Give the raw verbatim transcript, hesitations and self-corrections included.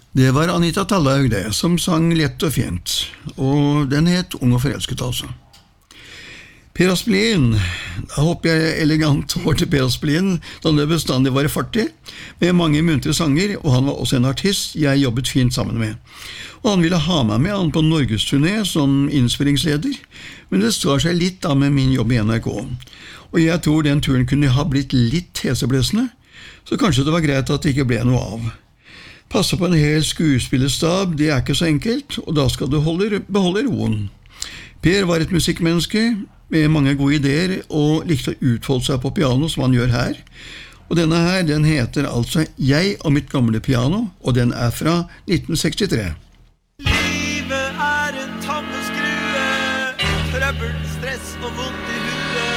Det var Anita Tallaug det, som sang lett og fint, og den het Ung og forelsket altså. Per Aspelin, da hopper jeg elegant over til Per Aspelin, da det bestandig var fartig, med mange muntre sanger, og han var også en artist jeg jobbet fint sammen med. Og han ville ha meg med han på Norgesturné som innspillingsleder, men det står seg litt da med min jobb i N R K. Og jeg tror den turen kunne ha blitt litt heseblesende, så kanskje det var greit at det ikke ble noe av. Passe på en hel skuespillerstab, det er ikke så enkelt, og da skal du holde, beholde roen. Per var et musikkmenneske med mange gode ideer, og likte å utfolde seg på piano som han gjør her. Og denne her, den heter altså Jeg og mitt gamle piano, og den er fra nitten sekstitre. Livet er en tammeskrue, trøbbel, stress og vondt